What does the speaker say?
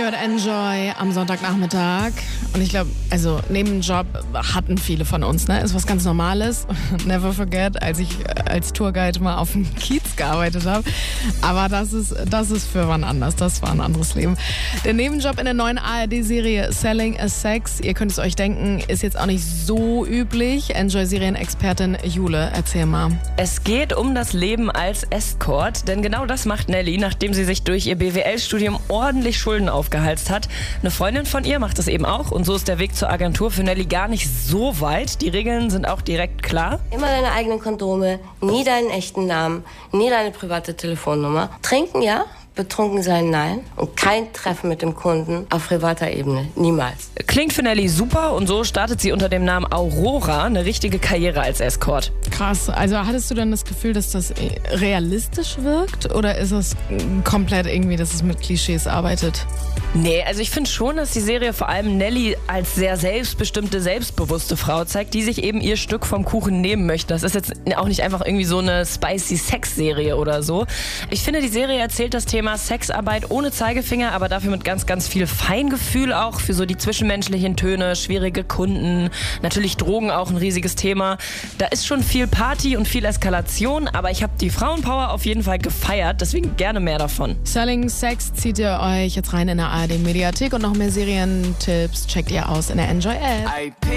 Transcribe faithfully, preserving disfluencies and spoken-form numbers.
Ihr hört Enjoy am Sonntagnachmittag. Und ich glaube, also Nebenjob hatten viele von uns, ne? Ist was ganz Normales. Never forget, als ich als Tourguide mal auf dem Kiez gearbeitet habe. Aber das ist, das ist für wann anders. Das war ein anderes Leben. Der Nebenjob in der neuen A R D-Serie Selling a Sex, ihr könnt es euch denken, ist jetzt auch nicht so üblich. Enjoy-Serienexpertin Jule, erzähl mal. Es geht um das Leben als Escort, denn genau das macht Nelly, nachdem sie sich durch ihr B W L-Studium ordentlich Schulden aufgehalst hat. Eine Freundin von ihr macht das eben auch und so ist der Weg zur Agentur für Nelly gar nicht so weit. Die Regeln sind auch direkt klar. Immer deine eigenen Kondome, nie deinen echten Namen, nie deine private Telefonnummer. Trinken, ja. Betrunken sein, nein. Und kein Treffen mit dem Kunden auf privater Ebene. Niemals. Klingt für Nelly super und so startet sie unter dem Namen Aurora eine richtige Karriere als Escort. Krass. Also hattest du dann das Gefühl, dass das realistisch wirkt? Oder ist es komplett irgendwie, dass es mit Klischees arbeitet? Nee, also ich finde schon, dass die Serie vor allem Nelly als sehr selbstbestimmte, selbstbewusste Frau zeigt, die sich eben ihr Stück vom Kuchen nehmen möchte. Das ist jetzt auch nicht einfach irgendwie so eine spicy Sex-Serie oder so. Ich finde, die Serie erzählt das Thema Sexarbeit ohne Zeigefinger, aber dafür mit ganz, ganz viel Feingefühl auch für so die zwischenmenschlichen Töne, schwierige Kunden, natürlich Drogen auch ein riesiges Thema. Da ist schon viel Party und viel Eskalation, aber ich habe die Frauenpower auf jeden Fall gefeiert, deswegen gerne mehr davon. Selling Sex zieht ihr euch jetzt rein in der A R D-Mediathek und noch mehr Serientipps checkt ihr aus in der Enjoy-App.